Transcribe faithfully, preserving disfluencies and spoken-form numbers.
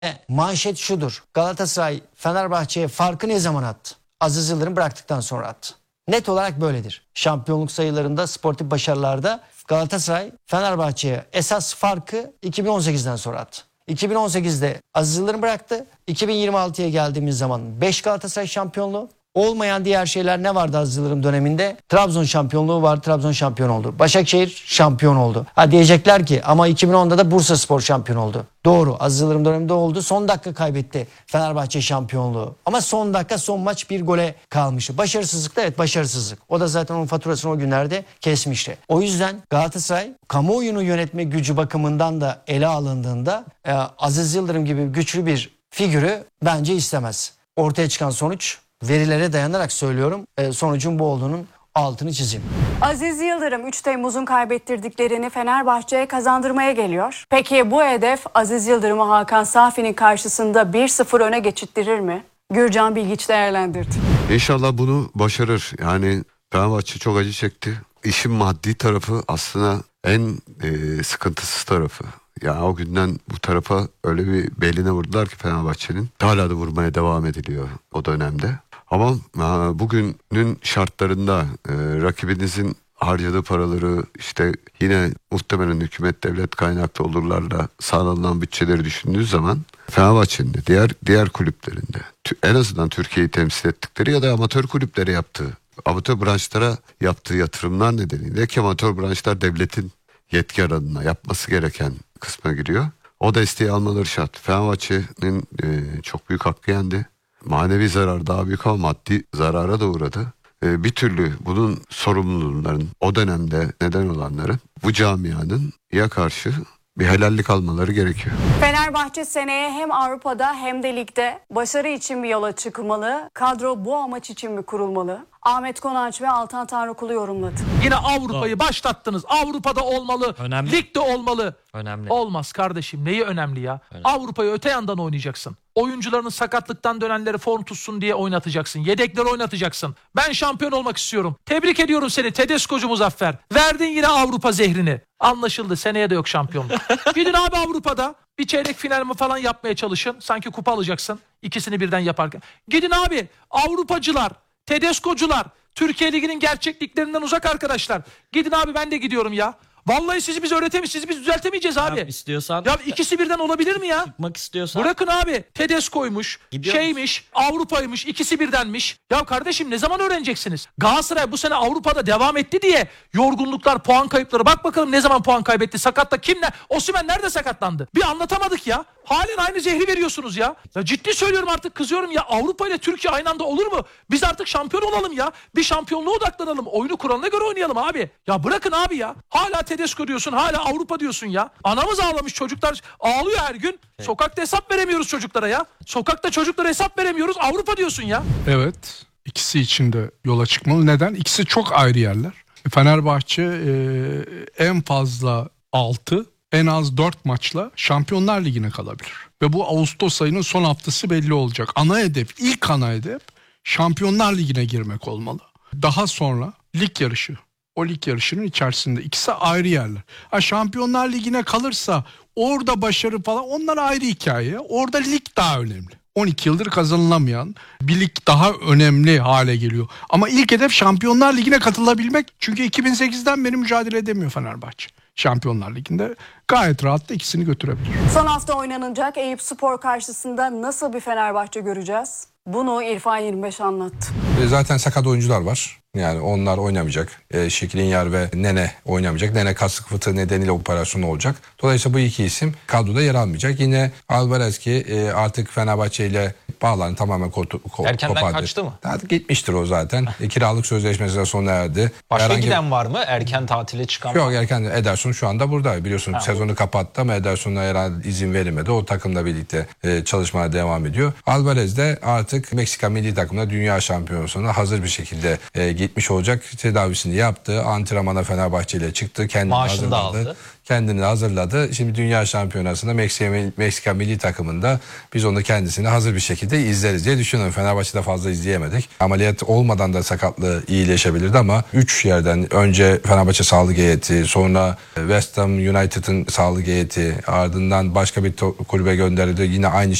manşet şudur. Galatasaray Fenerbahçe'ye farkı ne zaman attı? Aziz Yıldırım bıraktıktan sonra attı. Net olarak böyledir. Şampiyonluk sayılarında, sportif başarılarda Galatasaray Fenerbahçe'ye esas farkı iki bin on sekizden sonra attı. iki bin on sekizde Aziz Yıldırım bıraktı. iki bin yirmi altıya geldiğimiz zaman beş Galatasaray şampiyonluğu. Olmayan diğer şeyler ne vardı Aziz Yıldırım döneminde? Trabzon şampiyonluğu vardı. Trabzon şampiyon oldu. Başakşehir şampiyon oldu. Ha diyecekler ki ama iki bin onda da Bursaspor şampiyon oldu. Doğru. Aziz Yıldırım döneminde oldu. Son dakika kaybetti Fenerbahçe şampiyonluğu. Ama son dakika son maç bir gole kalmıştı. Başarısızlık da evet başarısızlık. O da zaten onun faturasını o günlerde kesmişti. O yüzden Galatasaray kamuoyunu yönetme gücü bakımından da ele alındığında e, Aziz Yıldırım gibi güçlü bir figürü bence istemez. Ortaya çıkan sonuç, verilere dayanarak söylüyorum, e, sonucun bu olduğunun altını çizeyim. Aziz Yıldırım üç Temmuz'un kaybettirdiklerini Fenerbahçe'ye kazandırmaya geliyor. Peki bu hedef Aziz Yıldırım'ı Hakan Safi'nin karşısında bir sıfır öne geçittirir mi? Gürcan Bilgiç değerlendirdi. İnşallah bunu başarır. Yani Fenerbahçe çok acı çekti. İşin maddi tarafı aslında en e, sıkıntısız tarafı. Ya o günden bu tarafa öyle bir beline vurdular ki Fenerbahçe'nin. Hala da vurmaya devam ediliyor o dönemde. Ama bugünün şartlarında e, rakibinizin harcadığı paraları işte yine muhtemelen hükümet devlet kaynaklı olurlarla sağlanan bütçeleri düşündüğü zaman Fenerbahçe'nin de diğer diğer kulüplerinde en azından Türkiye'yi temsil ettikleri ya da amatör kulüplere yaptığı, amatör branşlara yaptığı yatırımlar nedeniyle ki amatör branşlar devletin yetki alanına yapması gereken kısma giriyor. O desteği almaları şart. Fenerbahçe'nin e, çok büyük hakkı yendi. Manevi zarar daha büyük ama maddi zarara da uğradı. E, bir türlü bunun sorumluluğunların o dönemde neden olanların bu camianın ya karşı bir helallik almaları gerekiyor. Fenerbahçe seneye hem Avrupa'da hem de ligde başarı için bir yola çıkmalı. Kadro bu amaç için mi kurulmalı? Ahmet Konaç ve Altan Tanrıkulu yorumladı. Yine Avrupa'yı başlattınız. Avrupa'da olmalı, Önemli. ligde olmalı. Önemli. Olmaz kardeşim. Neyi önemli ya? Önemli. Avrupa'yı öte yandan oynayacaksın. Oyuncularının sakatlıktan dönenleri form tutsun diye oynatacaksın. Yedekleri oynatacaksın. Ben şampiyon olmak istiyorum. Tebrik ediyorum seni Tedesco'cu Muzaffer. Verdin yine Avrupa zehrini. Anlaşıldı. Seneye de yok şampiyonluk. Gidin abi Avrupa'da bir çeyrek final mi falan yapmaya çalışın. Sanki kupa alacaksın. İkisini birden yaparken. Gidin abi Avrupacılar, Tedesco'cular, Türkiye Ligi'nin gerçekliklerinden uzak arkadaşlar. Gidin abi ben de gidiyorum ya. Vallahi sizi biz öğretemeyiz, sizi biz düzeltemeyeceğiz abi. Ya istiyorsan. Ya ikisi birden olabilir mi ya? Çıkmak istiyorsan. Bırakın abi. Tedesco'ymuş, Gidiyor şeymiş, Avrupa'ymış, ikisi birdenmiş. Ya kardeşim ne zaman öğreneceksiniz? Galatasaray bu sene Avrupa'da devam etti diye yorgunluklar, puan kayıpları. Bak bakalım ne zaman puan kaybetti? Sakatta kimle? Osimhen nerede sakatlandı? Bir anlatamadık ya. Halen aynı zehri veriyorsunuz ya. Ya ciddi söylüyorum artık kızıyorum ya. Avrupa ile Türkiye aynı anda olur mu? Biz artık şampiyon olalım ya. Bir şampiyonluğa odaklanalım. Oyunu kuralına göre oynayalım abi. Ya bırakın abi ya. Hala Tedesco diyorsun, hala Avrupa diyorsun ya. Anamız ağlamış, çocuklar ağlıyor her gün. Sokakta hesap veremiyoruz çocuklara ya. Sokakta çocuklara hesap veremiyoruz. Avrupa diyorsun ya. Evet. İkisi için de yola çıkmalı. Neden? İkisi çok ayrı yerler. Fenerbahçe e, en fazla altı, en az dört maçla Şampiyonlar Ligi'ne kalabilir. Ve bu Ağustos ayının son haftası belli olacak. Ana hedef, ilk ana hedef Şampiyonlar Ligi'ne girmek olmalı. Daha sonra lig yarışı. O lig yarışının içerisinde ikisi ayrı yerler. Ha, Şampiyonlar Ligi'ne kalırsa orada başarı falan onlar ayrı hikaye. Orada lig daha önemli. on iki yıldır kazanılamayan bir lig daha önemli hale geliyor. Ama ilk hedef Şampiyonlar Ligi'ne katılabilmek. Çünkü iki bin sekizden beri mücadele edemiyor Fenerbahçe. Şampiyonlar Ligi'nde gayet rahat da ikisini götürebilir. Son hafta oynanacak Eyüpspor karşısında nasıl bir Fenerbahçe göreceğiz? Bunu İrfan yirmi beş anlattı. Zaten sakat oyuncular var. Yani onlar oynamayacak. E, Şikrinyar ve Nene oynamayacak. Nene kasık fıtığı nedeniyle operasyonu olacak. Dolayısıyla bu iki isim kadroda yer almayacak. Yine Alvarez ki e, artık Fenerbahçe ile bağlarını tamamen ko- ko- Erkenden kopardı. kaçtı mı? Artık gitmiştir o zaten. e, kiralık sözleşmesi de sona erdi. Başka Herhangi... giden var mı? Erken tatile çıkan Yok var mı? erken Ederson şu anda burada. Biliyorsun ha, sezonu kapattı ama Ederson'a herhalde izin verilmedi. O takımla birlikte e, çalışmaya devam ediyor. Alvarez de artık Meksika milli takımına dünya şampiyonasına hazır bir şekilde e, gitmiş olacak. Tedavisini yaptı. Antrenmana Fenerbahçe ile çıktı. Kendini Maaşını da hazırladı. aldı. kendini hazırladı. Şimdi Dünya Şampiyonası'nda Meksika, Meksika milli takımında biz onu kendisini hazır bir şekilde izleriz diye düşünüyorum. Fenerbahçe'de fazla izleyemedik. Ameliyat olmadan da sakatlığı iyileşebilirdi ama üç yerden önce Fenerbahçe sağlık heyeti, sonra West Ham United'ın sağlık heyeti, ardından başka bir kulübe gönderildi. Yine aynı